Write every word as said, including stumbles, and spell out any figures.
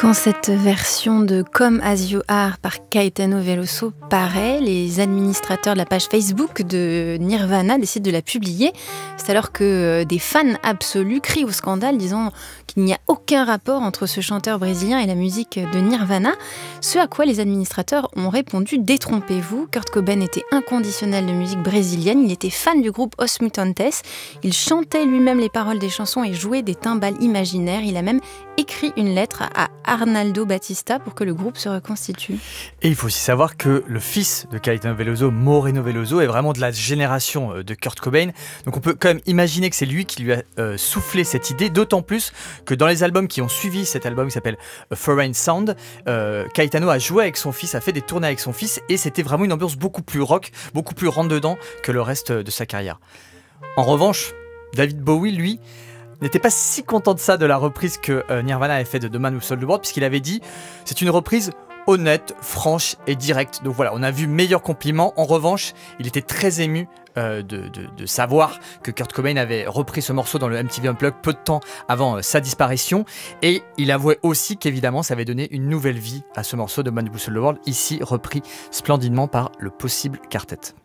Quand cette version de Come As You Are par Caetano Veloso paraît, les administrateurs de la page Facebook de Nirvana décident de la publier. C'est alors que des fans absolus crient au scandale, disant qu'il n'y a aucun rapport entre ce chanteur brésilien et la musique de Nirvana. Ce à quoi les administrateurs ont répondu: détrompez-vous, Kurt Cobain était inconditionnel de musique brésilienne, il était fan du groupe Os Mutantes, il chantait lui-même les paroles des chansons et jouait des timbales imaginaires, il a même écrit une lettre à Arnaldo Batista pour que le groupe se reconstitue. Et il faut aussi savoir que le fils de Caetano Veloso, Moreno Veloso, est vraiment de la génération de Kurt Cobain. Donc on peut quand même imaginer que c'est lui qui lui a euh, soufflé cette idée, d'autant plus que dans les albums qui ont suivi cet album qui s'appelle A Foreign Sound, euh, Caetano a joué avec son fils, a fait des tournées avec son fils, et c'était vraiment une ambiance beaucoup plus rock, beaucoup plus rentre-dedans que le reste de sa carrière. En revanche, David Bowie, lui, n'était pas si content de ça, de la reprise que euh, Nirvana avait fait de The Man Who Sold the World, puisqu'il avait dit « c'est une reprise honnête, franche et directe ». Donc voilà, on a vu meilleur compliment. En revanche, il était très ému euh, de, de, de savoir que Kurt Cobain avait repris ce morceau dans le M T V Unplugged peu de temps avant euh, sa disparition. Et il avouait aussi qu'évidemment, ça avait donné une nouvelle vie à ce morceau de The Man Who Sold the World, ici repris splendidement par le Possible Quartet.